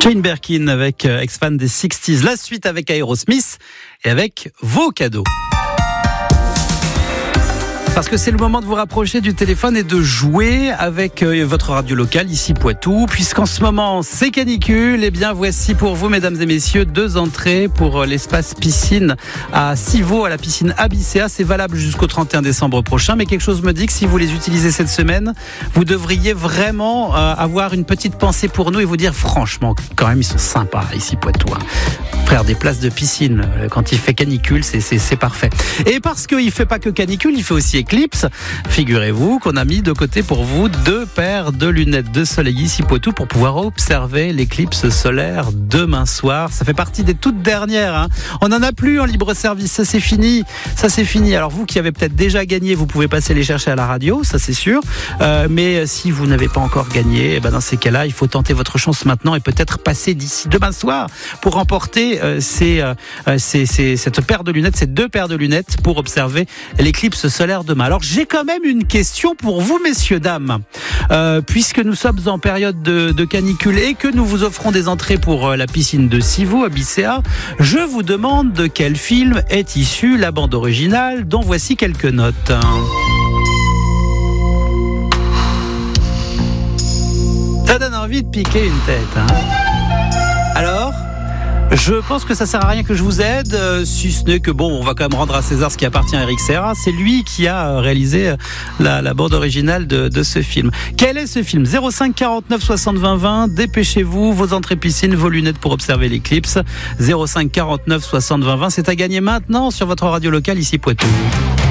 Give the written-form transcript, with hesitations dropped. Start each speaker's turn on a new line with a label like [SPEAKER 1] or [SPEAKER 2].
[SPEAKER 1] Jane Birkin avec ex-fan des 60s. La suite avec Aerosmith et avec vos cadeaux. Parce que c'est le moment de vous rapprocher du téléphone et de jouer avec votre radio locale ici Poitou. Puisqu'en ce moment c'est canicule, et bien voici pour vous mesdames et messieurs 2 entrées pour l'espace piscine à Civaux, à la piscine Abyssea. C'est valable jusqu'au 31 décembre prochain, mais quelque chose me dit que si vous les utilisez cette semaine, vous devriez vraiment avoir une petite pensée pour nous et vous dire franchement, quand même ils sont sympas ici Poitou. Frère, des places de piscine quand il fait canicule, c'est parfait. Et parce qu'il fait pas que canicule, il fait aussi éclipse. Figurez-vous qu'on a mis de côté pour vous 2 paires de lunettes de soleil ici Poitou pour pouvoir observer l'éclipse solaire demain soir. Ça fait partie des toutes dernières, hein. On n'en a plus en libre service, ça c'est fini. Alors vous qui avez peut-être déjà gagné, vous pouvez passer les chercher à la radio, ça c'est sûr. Mais si vous n'avez pas encore gagné, dans ces cas-là, il faut tenter votre chance maintenant et peut-être passer d'ici demain soir pour remporter cette paire de lunettes, ces 2 paires de lunettes pour observer l'éclipse solaire demain. Alors j'ai quand même une question pour vous messieurs dames, puisque nous sommes en période de canicule et que nous vous offrons des entrées pour la piscine de Civaux, Abyssea, je vous demande de quel film est issue la bande originale, dont voici quelques notes. Ça donne envie de piquer une tête, hein. Alors, je pense que ça sert à rien que je vous aide, si ce n'est que on va quand même rendre à César ce qui appartient à Eric Serra. C'est lui qui a réalisé la bande originale de ce film. Quel est ce film ? 05 49 60 20 20. Dépêchez-vous, vos entrées piscine, vos lunettes pour observer l'éclipse. 05 49 60 20 20. C'est à gagner maintenant sur votre radio locale ici Poitou.